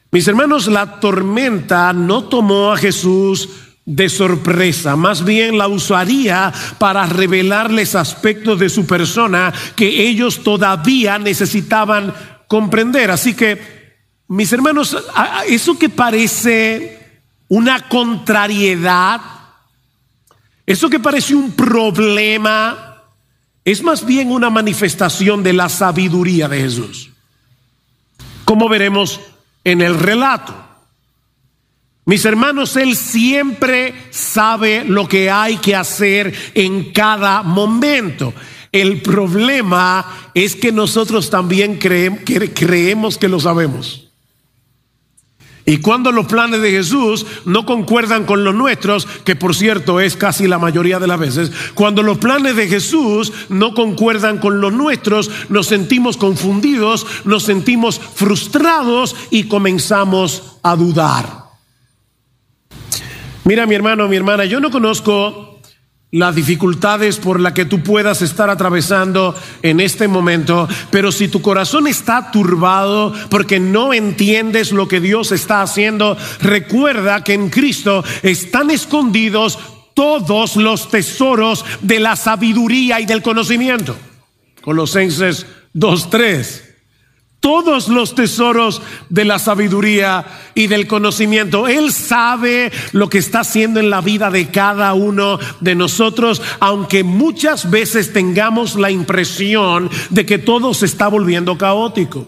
Mis hermanos, la tormenta no tomó a Jesús de sorpresa, más bien la usaría para revelarles aspectos de su persona que ellos todavía necesitaban comprender. Así que, mis hermanos, eso que parece una contrariedad, eso que parece un problema, es más bien una manifestación de la sabiduría de Jesús, como veremos en el relato. Mis hermanos, Él siempre sabe lo que hay que hacer en cada momento. El problema es que nosotros también creemos que lo sabemos. Y cuando los planes de Jesús no concuerdan con los nuestros, que por cierto es casi la mayoría de las veces, cuando los planes de Jesús no concuerdan con los nuestros, nos sentimos confundidos, nos sentimos frustrados y comenzamos a dudar. Mira, mi hermano, mi hermana, yo no conozco las dificultades por las que tú puedas estar atravesando en este momento, pero si tu corazón está turbado porque no entiendes lo que Dios está haciendo, recuerda que en Cristo están escondidos todos los tesoros de la sabiduría y del conocimiento. Colosenses 2:3. Todos los tesoros de la sabiduría y del conocimiento. Él sabe lo que está haciendo en la vida de cada uno de nosotros, aunque muchas veces tengamos la impresión de que todo se está volviendo caótico.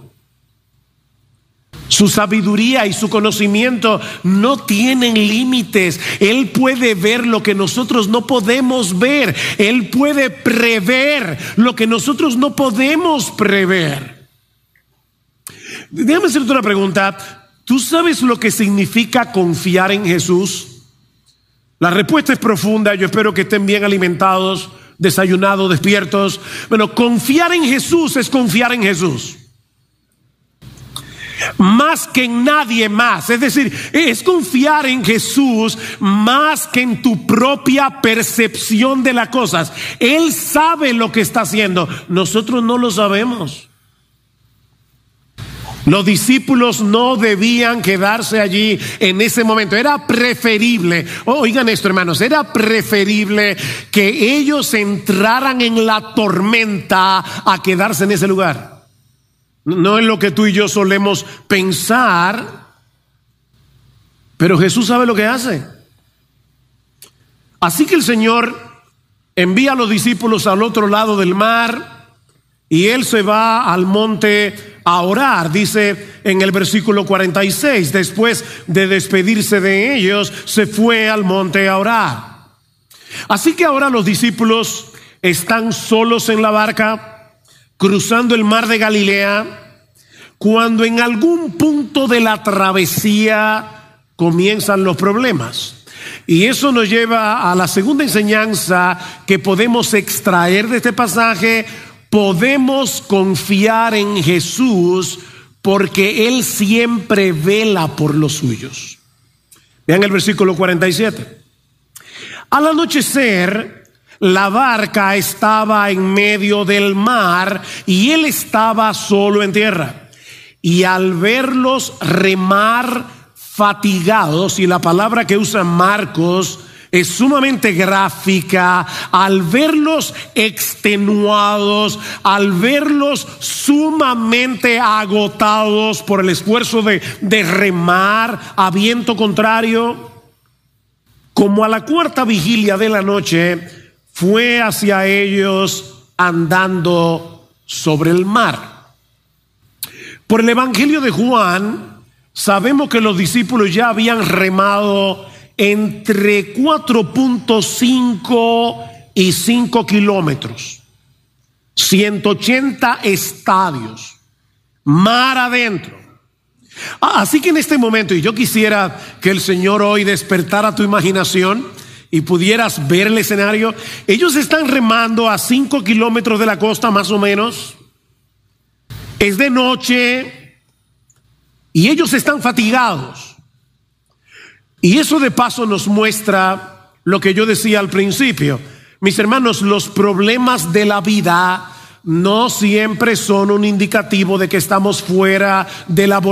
Su sabiduría y su conocimiento no tienen límites. Él puede ver lo que nosotros no podemos ver. Él puede prever lo que nosotros no podemos prever. Déjame hacerte una pregunta. ¿Tú sabes lo que significa confiar en Jesús? La respuesta es profunda. Yo espero que estén bien alimentados, desayunados, despiertos. Bueno, confiar en Jesús es confiar en Jesús más que en nadie más. Es decir, es confiar en Jesús más que en tu propia percepción de las cosas. Él sabe lo que está haciendo. Nosotros no lo sabemos. Los discípulos no debían quedarse allí en ese momento. Era preferible, oigan esto, hermanos, era preferible que ellos entraran en la tormenta a quedarse en ese lugar. No es lo que tú y yo solemos pensar, pero Jesús sabe lo que hace. Así que el Señor envía a los discípulos al otro lado del mar y Él se va al monte a orar. Dice en el versículo 46, después de despedirse de ellos, se fue al monte a orar. Así que ahora los discípulos están solos en la barca, cruzando el mar de Galilea, cuando en algún punto de la travesía comienzan los problemas. Y eso nos lleva a la segunda enseñanza que podemos extraer de este pasaje. Podemos confiar en Jesús porque Él siempre vela por los suyos. Vean el versículo 47. Al anochecer, la barca estaba en medio del mar y Él estaba solo en tierra. Y al verlos remar fatigados, y la palabra que usa Marcos es sumamente gráfica, al verlos extenuados, al verlos sumamente agotados por el esfuerzo de remar a viento contrario, como a la cuarta vigilia de la noche, fue hacia ellos andando sobre el mar. Por el Evangelio de Juan, sabemos que los discípulos ya habían remado entre 4.5 y 5 kilómetros, 180 estadios, mar adentro. Así que en este momento, y yo quisiera que el Señor hoy despertara tu imaginación y pudieras ver el escenario. Ellos están remando a 5 kilómetros de la costa más o menos. Es de noche y ellos están fatigados. Y eso de paso nos muestra lo que yo decía al principio. Mis hermanos, los problemas de la vida no siempre son un indicativo de que estamos fuera de la voluntad